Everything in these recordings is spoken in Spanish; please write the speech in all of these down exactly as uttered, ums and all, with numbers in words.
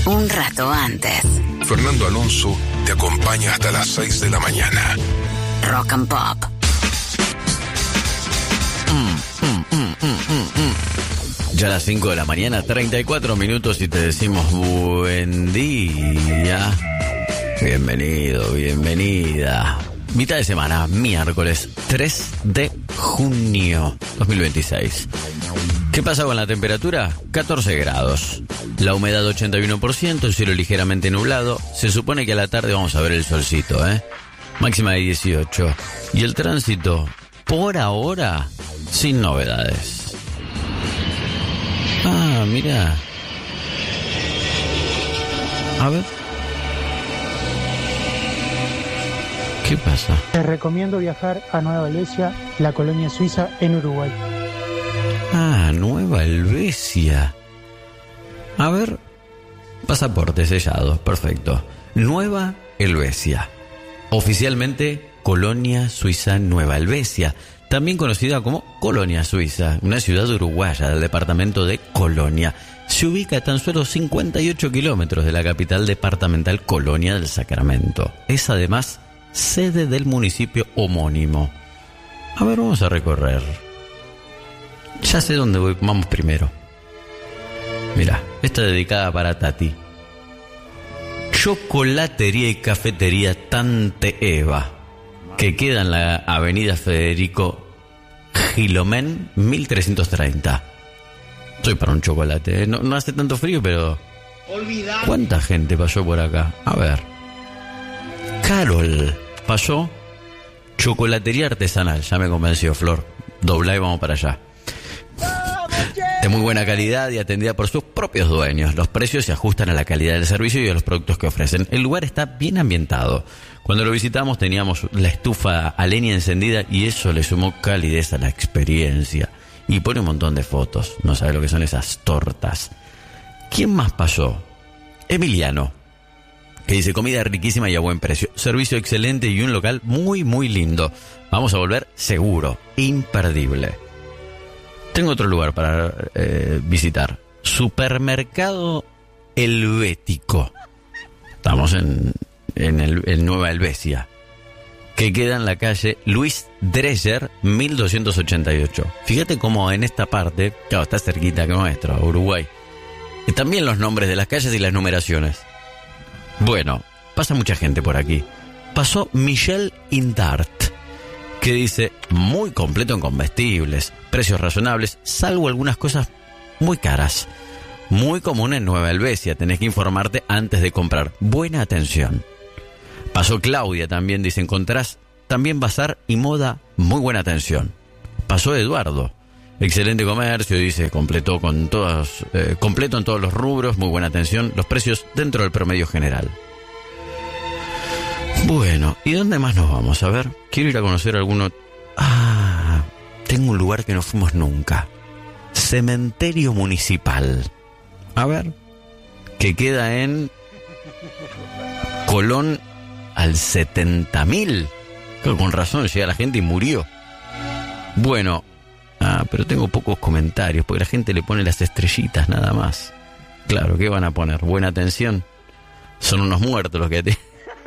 un rato antes. Fernando Alonso te acompaña hasta las seis de la mañana. Rock and Pop. Mm, mm, mm, mm, mm, mm. Ya a las cinco de la mañana, treinta y cuatro minutos, y te decimos buen día. Bienvenido, bienvenida. Mitad de semana, miércoles tres de junio dos mil veintiséis. ¿Qué pasa con la temperatura? catorce grados. La humedad ochenta y uno por ciento, el cielo ligeramente nublado. Se supone que a la tarde vamos a ver el solcito, ¿eh? Máxima de dieciocho. Y el tránsito, por ahora, sin novedades. Ah, mira. A ver. ¿Qué pasa? Te recomiendo viajar a Nueva Helvecia, la colonia suiza en Uruguay. Ah, Nueva Helvecia. A ver. Pasaporte sellado, perfecto. Nueva Helvecia. Oficialmente, Colonia Suiza Nueva Helvecia. También conocida como Colonia Suiza, una ciudad uruguaya del departamento de Colonia. Se ubica a tan solo cincuenta y ocho kilómetros de la capital departamental Colonia del Sacramento. Es además sede del municipio homónimo. A ver, vamos a recorrer. Ya sé dónde voy, vamos primero. Mira, esta es dedicada para Tati. Chocolatería y cafetería Tante Eva, que queda en la avenida Federico Gilomén mil trescientos treinta. Soy para un chocolate, ¿eh? no, no hace tanto frío, pero... ¿Cuánta gente pasó por acá? A ver. Carol pasó. Chocolatería artesanal, ya me convenció, Flor. Dobla y vamos para allá. De muy buena calidad y atendida por sus propios dueños. Los precios se ajustan a la calidad del servicio y a los productos que ofrecen. El lugar está bien ambientado. Cuando lo visitamos teníamos la estufa a leña encendida y eso le sumó calidez a la experiencia. Y pone un montón de fotos. No sabe lo que son esas tortas. ¿Quién más pasó? Emiliano, que dice comida riquísima y a buen precio. Servicio excelente y un local muy, muy lindo. Vamos a volver seguro. Imperdible. Tengo otro lugar para eh, visitar. Supermercado Helvético. Estamos en, en, el, en Nueva Helvecia, que queda en la calle Luis Dreyer mil doscientos ochenta y ocho. Fíjate cómo en esta parte, claro, está cerquita que nuestro, Uruguay. Y también los nombres de las calles y las numeraciones. Bueno, pasa mucha gente por aquí. Pasó Michel Indart, que dice, muy completo en comestibles, precios razonables, salvo algunas cosas muy caras. Muy común en Nueva Helvecia, tenés que informarte antes de comprar. Buena atención. Pasó Claudia también, dice, encontrás también bazar y moda, muy buena atención. Pasó Eduardo, excelente comercio, dice, completó con todas, eh, completo en todos los rubros, muy buena atención, los precios dentro del promedio general. Bueno, ¿y dónde más nos vamos? A ver, quiero ir a conocer alguno. Ah, tengo un lugar que no fuimos nunca. Cementerio Municipal. A ver, que queda en Colón al setenta mil. Claro, con razón llega la gente y murió. Bueno, ah, pero tengo pocos comentarios porque la gente le pone las estrellitas nada más. Claro, ¿qué van a poner? Buena atención. Son unos muertos los que te...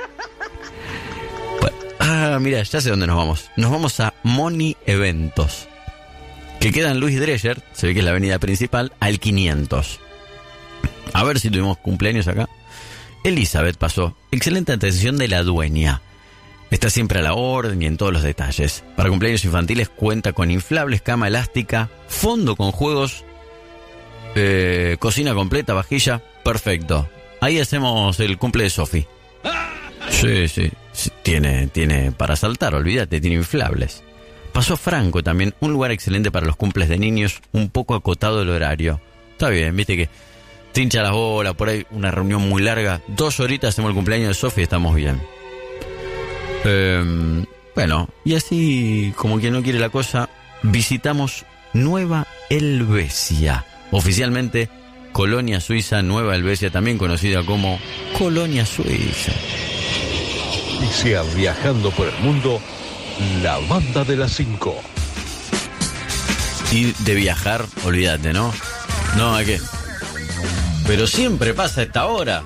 Ah, mira, ya sé dónde nos vamos. Nos vamos a Moni Eventos, que queda en Luis Dreyer, se ve que es la avenida principal, al quinientos. A ver si tuvimos cumpleaños acá. Elizabeth pasó. Excelente atención de la dueña. Está siempre a la orden y en todos los detalles. Para cumpleaños infantiles cuenta con inflables, cama elástica, fondo con juegos, eh, cocina completa, vajilla. Perfecto. Ahí hacemos el cumple de Sofi. Sí, sí, sí. Tiene, tiene para saltar, olvídate, tiene inflables. Pasó Franco también, un lugar excelente para los cumples de niños, un poco acotado el horario. Está bien, viste que te hincha las bolas, por ahí una reunión muy larga. Dos horitas hacemos el cumpleaños de Sofi y estamos bien. Eh, bueno, y así como quien no quiere la cosa, visitamos Nueva Helvecia. Oficialmente, Colonia Suiza Nueva Helvecia, también conocida como Colonia Suiza. Y sea viajando por el mundo, la banda de las cinco. Y de viajar, olvídate, ¿no? No, hay que... Pero siempre pasa a esta hora.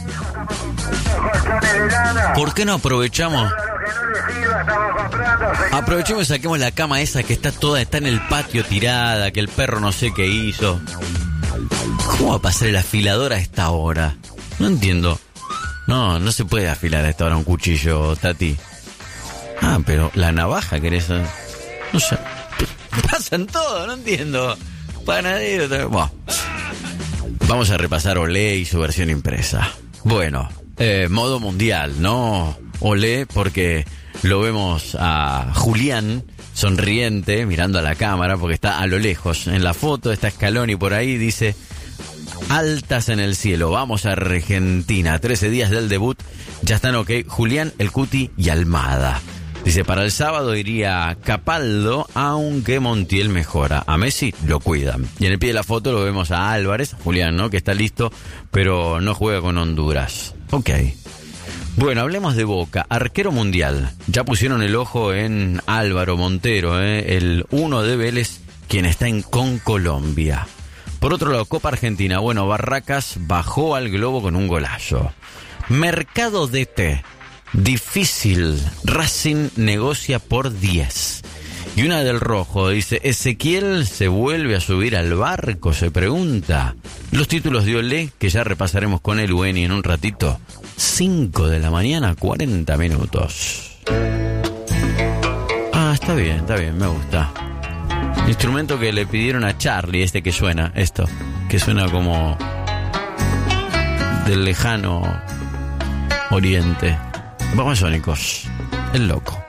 ¿Por qué no aprovechamos? Aprovechemos y saquemos la cama esa que está toda, está en el patio tirada, que el perro no sé qué hizo. ¿Cómo va a pasar el afilador a esta hora? No entiendo. No, no se puede afilar a esta hora un cuchillo, Tati. Ah, pero la navaja, ¿querés? No sé. Pasan todo, no entiendo. Panadero, bueno. Vamos a repasar Olé y su versión impresa. Bueno, eh, modo mundial, ¿no? Olé, porque lo vemos a Julián sonriente, mirando a la cámara, porque está a lo lejos. En la foto está Scaloni por ahí, dice: altas en el cielo, vamos a Argentina. trece días del debut, ya están ok Julián, el Cuti y Almada. Dice, para el sábado iría Capaldo, aunque Montiel mejora. A Messi lo cuidan. Y en el pie de la foto lo vemos a Álvarez, Julián, ¿no? Que está listo, pero no juega con Honduras. Ok. Bueno, hablemos de Boca. Arquero mundial. Ya pusieron el ojo en Álvaro Montero, ¿eh? El uno de Vélez, quien está en con Colombia. Por otro lado, Copa Argentina. Bueno, Barracas bajó al globo con un golazo. Mercado D T. Difícil. Racing negocia por diez. Y una del Rojo dice: Ezequiel se vuelve a subir al barco, se pregunta. Los títulos de Olé, que ya repasaremos con el Ueni en un ratito. cinco de la mañana, cuarenta minutos. Ah, está bien, está bien, me gusta. Instrumento que le pidieron a Charlie, este que suena, esto, que suena como del lejano oriente. Babasónicos, el loco.